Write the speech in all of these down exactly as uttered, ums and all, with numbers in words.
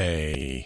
Hey.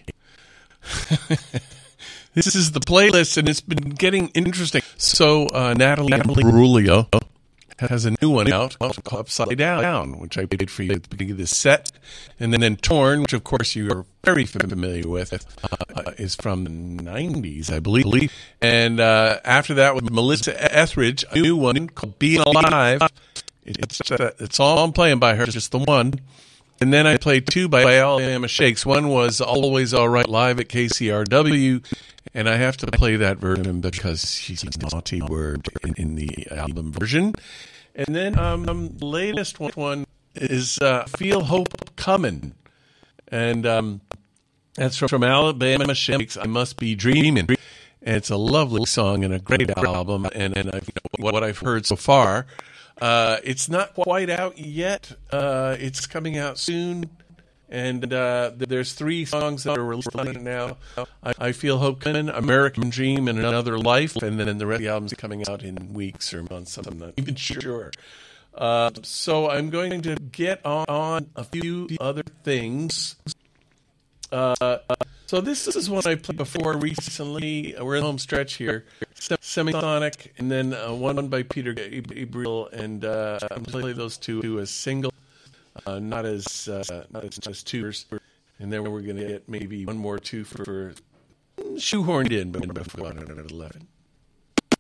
This is the playlist, and it's been getting interesting. So uh, Natalie Imbruglia has a new one out called Upside Down, which I played for you at the beginning of this set. And then, then Torn, which of course you are very familiar with, uh, is from the nineties, I believe. And uh, after that, with Melissa Etheridge, a new one called Being Alive. It's, uh, it's all I'm playing by her, just the one. And then I played two by Alabama Shakes. One was Always All Right live at K C R W, and I have to play that version because she's a naughty word in, in the album version. And then um, the latest one is uh, Feel Hope Comin', and um, that's from Alabama Shakes, I Must Be Dreamin'. And it's a lovely song and a great album, and, and I've, what I've heard so far. Uh, it's not quite out yet. Uh, it's coming out soon. And uh, there's three songs that are released on it now. I, I Feel Hope Comin', American Dream, and Another Life. And then the rest of the album's coming out in weeks or months. I'm not even sure. Uh, so I'm going to get on, on a few other things. Uh, so this is one I played before recently. We're in the home stretch here. Semisonic, and then uh, one by Peter Gabriel, and uh, I'm going to play those two as single, uh, not as uh, not as, not as twos. And then we're going to get maybe one more two for, for shoehorned in, but before eleven.